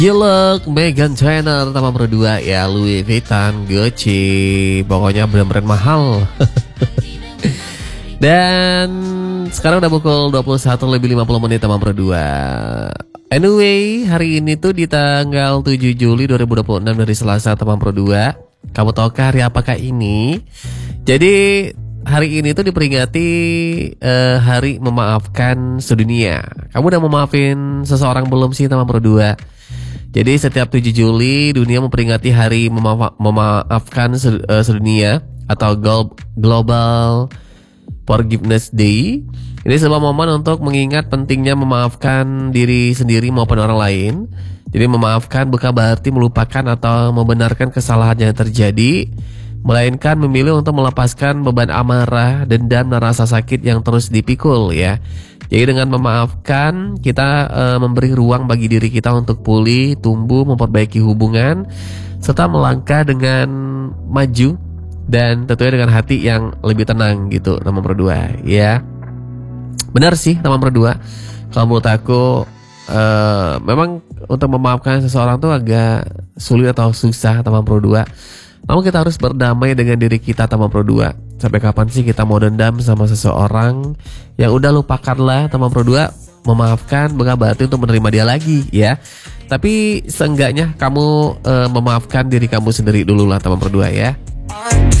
Gilek, Meghan Trainor, tambah berdua ya, Louis Vuitton, Gucci, pokoknya brand-brand mahal. Dan sekarang udah pukul 21:50 tambah berdua. Anyway, hari ini tuh di tanggal 7 Juli 2026 dari Selasa tambah berdua. Kamu tahukah hari apakah ini? Jadi hari ini tuh diperingati hari memaafkan sedunia. Kamu udah memaafin seseorang belum sih tambah berdua? Jadi setiap 7 Juli dunia memperingati hari memaafkan sedunia atau Global Forgiveness Day. Ini sebuah momen untuk mengingat pentingnya memaafkan diri sendiri maupun orang lain. Jadi memaafkan bukan berarti melupakan atau membenarkan kesalahan yang terjadi, melainkan memilih untuk melepaskan beban amarah, dendam, dan rasa sakit yang terus dipikul ya. Jadi dengan memaafkan kita memberi ruang bagi diri kita untuk pulih, tumbuh, memperbaiki hubungan, serta melangkah dengan maju dan tentunya dengan hati yang lebih tenang gitu. Nomor berdua ya. Benar sih nomor berdua. Kalau menurut aku memang untuk memaafkan seseorang tuh agak sulit atau susah nomor berdua. Namun kita harus berdamai dengan diri kita tambah berdua. Sampai kapan sih kita mau dendam sama seseorang? Yang udah lupakanlah tambah berdua. Memaafkan bukan berarti untuk menerima dia lagi ya. Tapi seenggaknya kamu memaafkan diri kamu sendiri dulu lah tambah berdua ya.